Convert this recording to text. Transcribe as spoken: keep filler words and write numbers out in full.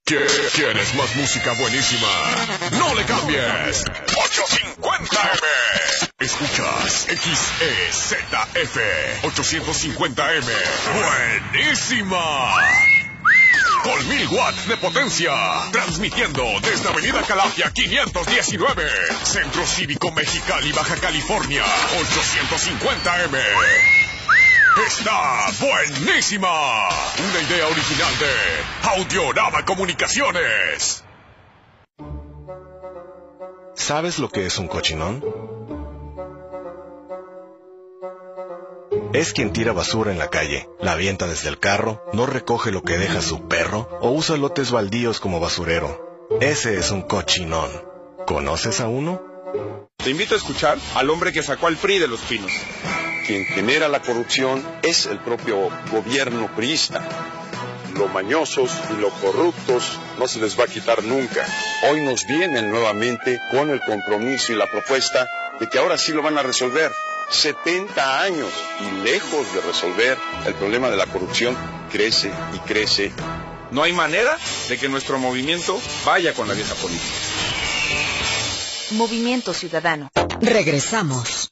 ¿Quieres más música buenísima? ¡No le cambies! ochocientos cincuenta eme. Escuchas X E Z F ochocientos cincuenta eme. ¡Buenísima! Con mil watts de potencia. Transmitiendo desde Avenida Calafia quinientos diecinueve. Centro Cívico Mexicali, Baja California. ochocientos cincuenta eme. ¡Está buenísima! Una idea original de Audiorama Comunicaciones. ¿Sabes lo que es un cochinón? Es quien tira basura en la calle, la avienta desde el carro, no recoge lo que deja su perro o usa lotes baldíos como basurero. Ese es un cochinón. ¿Conoces a uno? Te invito a escuchar al hombre que sacó al P R I de los pinos. Quien genera la corrupción es el propio gobierno priista. Lo mañosos y lo corruptos no se les va a quitar nunca. Hoy nos vienen nuevamente con el compromiso y la propuesta de que ahora sí lo van a resolver. setenta años y lejos de resolver el problema de la corrupción, crece y crece. No hay manera de que nuestro movimiento vaya con la vieja política. Movimiento Ciudadano. Regresamos.